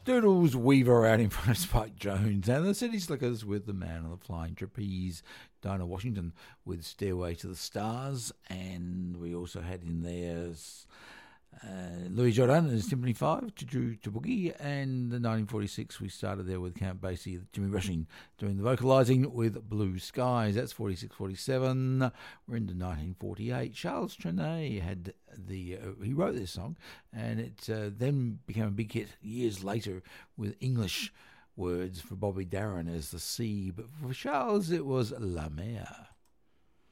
Doodles Weaver out in front of Spike Jones, and the City Slickers with The Man on the Flying Trapeze, Dinah Washington with Stairway to the Stars, and we also had in there Louis Jordan and Symphony 5, to Drew to Boogie, and in 1946 we started there with Count Basie, Jimmy Rushing doing the vocalising with Blue Skies. That's 46-47. We're into 1948. Charles Trenet had he wrote this song, and it then became a big hit years later with English words for Bobby Darin as The Sea, but for Charles it was La Mer.